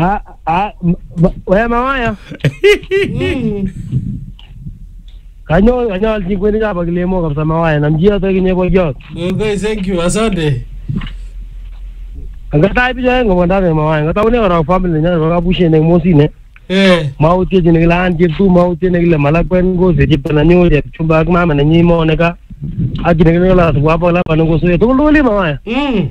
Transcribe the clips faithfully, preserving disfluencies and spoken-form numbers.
Ah ah wewe mawaya. Kanyo kanyo aljingwe ni hapa kilemo kabisa mawaya namjia hata kinyepo jot. Okay, thank you. Asante. Ngata ipi jaya ngomanda me mawaya. Ngata une ora family nya ora bushe ne mosi ne. Eh. Mauti jine gilan jitu mauti ne gile malakwen go se jipana nyo je chumba mama ne nyimo ne ka. Ajine gila tu apa la panungo so to loli mawaya. Mm.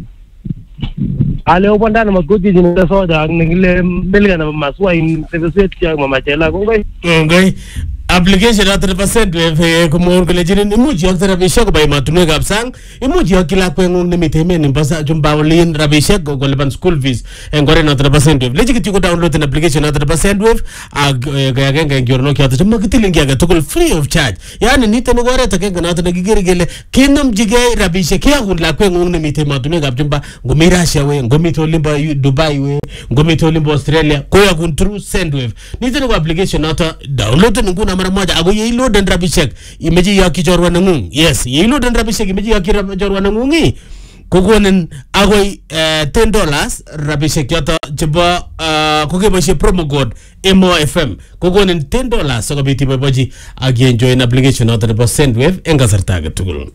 Ale upanda na magoti jine da soja ne gile belga na maswa in se se tia mama chela ko ngai. Okay. Application at the percent we como college ni muji ak rabishek bay matune gapsang imuji akila kwengong ni miteme ni basa jumbawlin rabishek go leban school fees engore na the percent we leji kiti ko download an application at the percent we ag gaga ga jorno kya to makitilingi aga to free of charge yani ni tene gore to kenga na to gigere gele kinam jige rabishek ya gun kwengong ni miteme matune gap jumba ngomira shawe ngomito limba Dubai we ngomito limba Australia ko ya gun through Sendwave ni tene ko application ata download nguna mara moja ago ye load and rabishek imeji ya kichorwa nangung yes ye load and rabishek imeji ya kichorwa nangungi kogonen ago uh, ten dollars rabishek yata jeba uh, koge bashi promo code M O F M kogonen ten dollars so biti baji agi enjoy an application out of Sendwave enga sartaga tugul.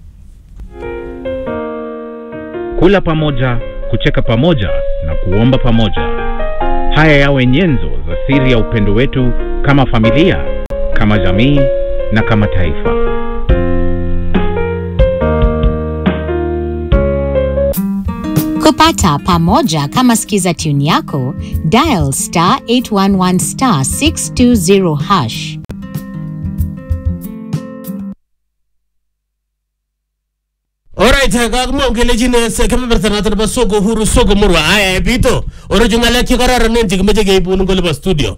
Kula pamoja, kucheka pamoja na kuomba pamoja. Haya yawe nyenzo za siri ya upendo wetu kama familia, kama jamii na kama taifa. Kupata pamoja kama skiza tune yako, dial star eight one one star six two zero hash. Alright, kagmo gelejine se kama bertana tan basogo huru sogo murwa aya bito orojungala kigarara nenti kemeje geibu ngole ba studio.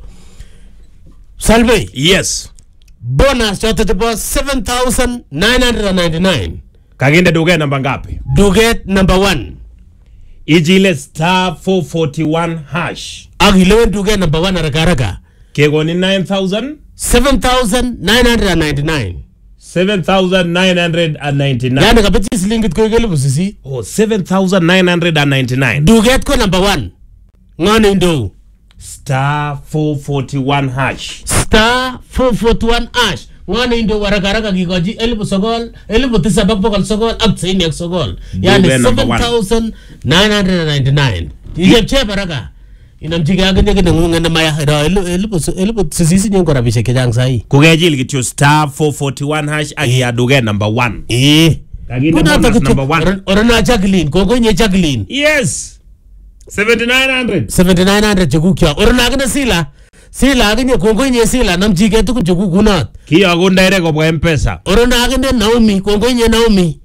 Salve. Yes. Bonus chote tepo seven thousand nine hundred ninety-nine. Kagenda duge namba ngapi? Duge number one. Ijile star four forty-one hash. Agilewe duge number one arakaraka. Kego ni nine thousand? seven thousand nine hundred ninety-nine. seven thousand nine hundred ninety-nine. Yani kapeti slingit ko gele busisi. Oh, seven thousand nine hundred ninety-nine. Duge ko number one. Ngone ndo. Star four forty-one hash. Star four forty-one hash. Ngone ndo warakaraka gigoji elibu sogol, elibu tisa bakbokal sogol, aktsaini ak sogol. Yani seven thousand nine hundred ninety-nine. Ije che baraka. Inamjiga agende gende ngungende maya elibu elibu elibu sisi nyengo rabishe kejang sai. Kugejil get your star four forty-one hash agi ya duge number one. Eh. Kagina bonus number one. Orana Jacqueline, kogo nye Jacqueline. Yes. seventy-nine hundred. seventy-nine hundred chugu kya. Orana agende sila. Sila agende kogo nye sila namjige tuku chugu kunat. Kiyo agunda ere kwa M-Pesa. Orana agende Naomi, kogo nye Naomi.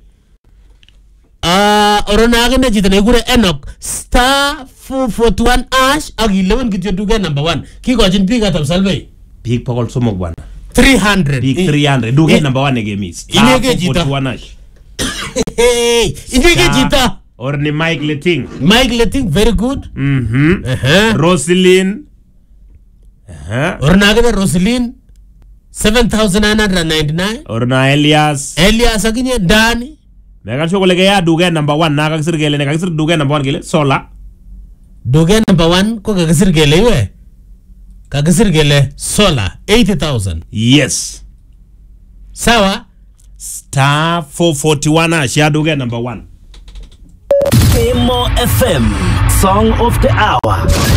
Ah, uh, orana agende jitane gure Enoch star four forty-one hash agi eleven kityo duge number one. Kiko jin piga tab salve. Pig pakol sumok bwana. three hundred. Pig three hundred. Duge I, number one ege star four forty-one hash. Hey, inege jita. Or ni Mike Leting. Mike Leting, very good. Mm-hmm. Uh-huh. Roseline. Uh-huh. Or na agende Roseline seven thousand nine hundred ninety-nine. Or na Elias. Elias aginye Dani. Mega shoko lege ya duge number one na kakisir gele ne kakisir duge number one gele sola. Duge number one ko kakisir gele we. Kakisir gele sola eighty thousand. Yes. Sawa. Star four forty-one hash ya duge number one. M O F M Song of the Hour.